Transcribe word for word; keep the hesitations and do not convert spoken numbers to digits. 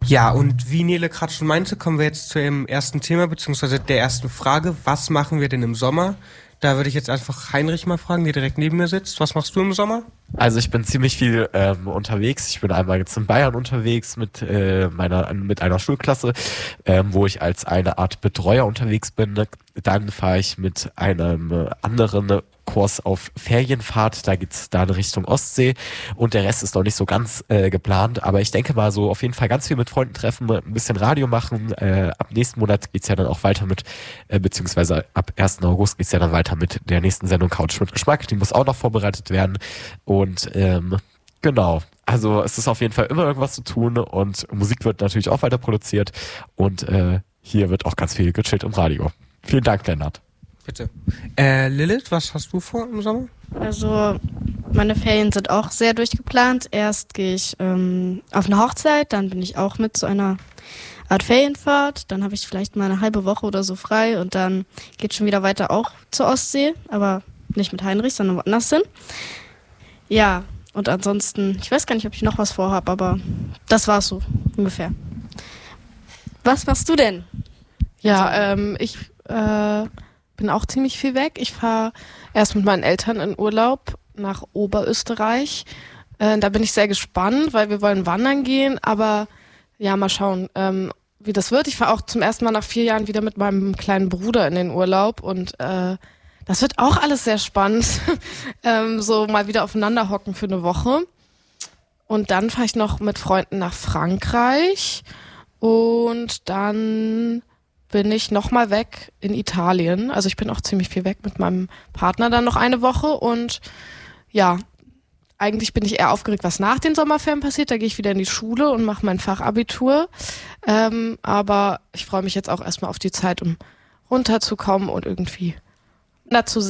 Ja, und wie Nele gerade schon meinte, kommen wir jetzt zu dem ersten Thema, beziehungsweise der ersten Frage. Was machen wir denn im Sommer? Da würde ich jetzt einfach Heinrich mal fragen, der direkt neben mir sitzt. Was machst du im Sommer? Also ich bin ziemlich viel ähm, unterwegs. Ich bin einmal jetzt in Bayern unterwegs mit äh, meiner mit einer Schulklasse, ähm, wo ich als eine Art Betreuer unterwegs bin. Dann fahre ich mit einem äh, anderen Kurs auf Ferienfahrt. Da geht's dann Richtung Ostsee und der Rest ist noch nicht so ganz äh, geplant. Aber ich denke mal so auf jeden Fall ganz viel mit Freunden treffen, ein bisschen Radio machen. Äh, ab nächsten Monat geht's ja dann auch weiter mit, äh, beziehungsweise ab ersten August geht's ja dann weiter mit der nächsten Sendung Couch mit Geschmack. Die muss auch noch vorbereitet werden. Und ähm, genau, also es ist auf jeden Fall immer irgendwas zu tun und Musik wird natürlich auch weiter produziert und äh, hier wird auch ganz viel gechillt im Radio. Vielen Dank, Lennart. Bitte. Äh, Lilith, was hast du vor im Sommer? Also meine Ferien sind auch sehr durchgeplant. Erst gehe ich ähm, auf eine Hochzeit, dann bin ich auch mit zu einer Art Ferienfahrt. Dann habe ich vielleicht mal eine halbe Woche oder so frei und dann geht schon wieder weiter auch zur Ostsee, aber nicht mit Heinrich, sondern woanders hin. Ja, und ansonsten, ich weiß gar nicht, ob ich noch was vorhabe, aber das war's so ungefähr. Was machst du denn? Ja, ähm, ich äh, bin auch ziemlich viel weg. Ich fahre erst mit meinen Eltern in Urlaub nach Oberösterreich. Äh, da bin ich sehr gespannt, weil wir wollen wandern gehen, aber ja, mal schauen, ähm, wie das wird. Ich fahre auch zum ersten Mal nach vier Jahren wieder mit meinem kleinen Bruder in den Urlaub und äh, das wird auch alles sehr spannend, ähm, so mal wieder aufeinander hocken für eine Woche. Und dann fahre ich noch mit Freunden nach Frankreich und dann bin ich nochmal weg in Italien. Also ich bin auch ziemlich viel weg mit meinem Partner dann noch eine Woche und ja, eigentlich bin ich eher aufgeregt, was nach den Sommerferien passiert. Da gehe ich wieder in die Schule und mache mein Fachabitur. Ähm, aber ich freue mich jetzt auch erstmal auf die Zeit, um runterzukommen und irgendwie dazu